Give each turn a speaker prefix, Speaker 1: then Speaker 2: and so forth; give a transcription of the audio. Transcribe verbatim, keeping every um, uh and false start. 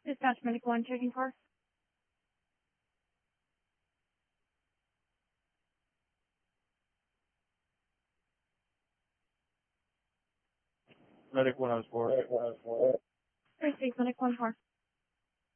Speaker 1: Dispatch Medic one, checking car.
Speaker 2: Medic one oh four.
Speaker 1: Three six Medic one car.